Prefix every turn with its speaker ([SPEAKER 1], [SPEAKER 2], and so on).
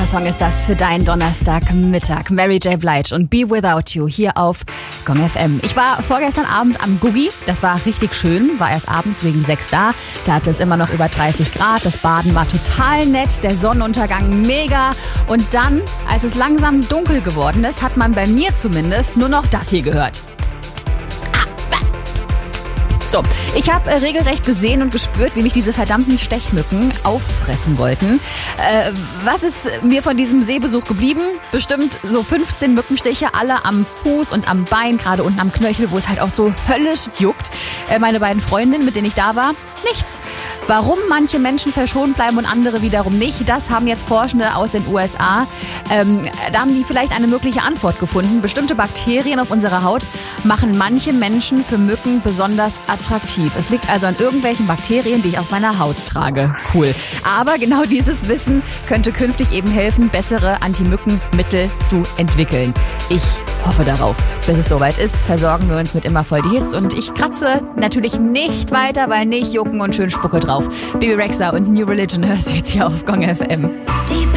[SPEAKER 1] Song ist das für deinen Donnerstagmittag. Mary J. Blige und Be Without You hier auf Gong FM. Ich war vorgestern Abend am Guggi. Das war richtig schön. War erst abends wegen 6 da. Da hatte es immer noch über 30 Grad. Das Baden war total nett. Der Sonnenuntergang mega. Und dann, als es langsam dunkel geworden ist, hat man bei mir zumindest nur noch das hier gehört. So, ich habe regelrecht gesehen und gespürt, wie mich diese verdammten Stechmücken auffressen wollten. Was ist mir von diesem Seebesuch geblieben? Bestimmt so 15 Mückenstiche, alle am Fuß und am Bein, gerade unten am Knöchel, wo es halt auch so höllisch juckt. Meine beiden Freundinnen, mit denen ich da war, nichts. Warum manche Menschen verschont bleiben und andere wiederum nicht, das haben jetzt Forschende aus den USA. Da haben die vielleicht eine mögliche Antwort gefunden. Bestimmte Bakterien auf unserer Haut machen manche Menschen für Mücken besonders attraktiv. Es liegt also an irgendwelchen Bakterien, die ich auf meiner Haut trage. Cool. Aber genau dieses Wissen könnte künftig eben helfen, bessere Anti-Mücken-Mittel zu entwickeln. Ich hoffe darauf. Bis es soweit ist, versorgen wir uns mit immer voll die Hits. Und ich kratze natürlich nicht weiter, weil nicht jucken und schön Spucke drauf. Bebe Rexha und New Religion hörst du jetzt hier auf Gong FM.